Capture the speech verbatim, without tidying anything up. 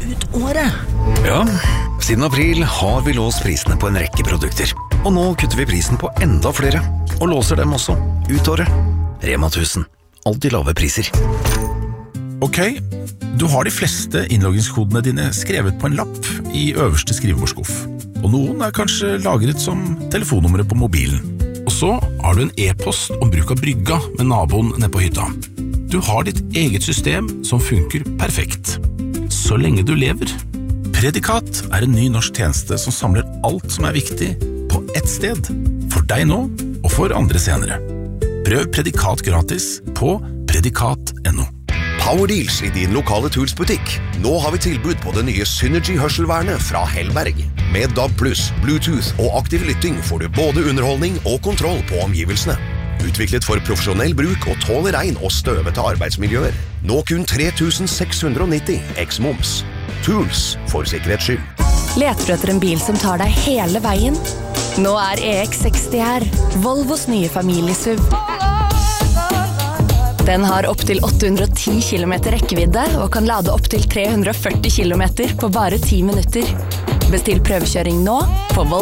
ut året. Ja, siden april har vi låst prisene på en rekke produkter. Og nå kutter vi prisen på enda flere, og låser dem også ut året. Rema tusen. Alltid lave priser. Ok, du har de fleste innloggingskodene dine skrevet på en lapp i øverste skrivebordsskuff. Og noen er kanskje lagret som telefonnummeret på mobilen. Og så har du en e-post om bruk av brygga med naboen nede på hytta. Du har ditt eget system som funker perfekt. Så lenge du lever. Predikat er en ny norsk tjeneste som samler alt som er viktig på ett sted. For deg nå, og for andre senere. Prøv Predikat gratis på predikat punktum no. Power Deals i din lokale Tools-butikk. Nå har vi tilbud på det nye Synergy-hørselvernet fra Hellberg. Med D A B plus, Bluetooth og aktiv lytting får du både underholdning og kontroll på omgivelsene. Utviklet for profesjonell bruk og tåler regn og støvete arbeidsmiljøer. Nå kun tre tusen seks hundre nitti eks-moms. Tools for sikkerhets skyld. Leter du etter en bil som tar deg hele veien? Nå er E X seksti her, Volvos nye familiesuv. Den har opp til åtte hundre og ti kilometer rekkevidde og kan lade opp til tre hundre og førti kilometer på bare ti minutter. Bestill prøvekjøring nå på volvo